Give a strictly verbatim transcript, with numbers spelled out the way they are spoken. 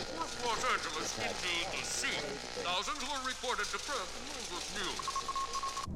Los Angeles into the sea. Thousands were reported depressed and nervous news.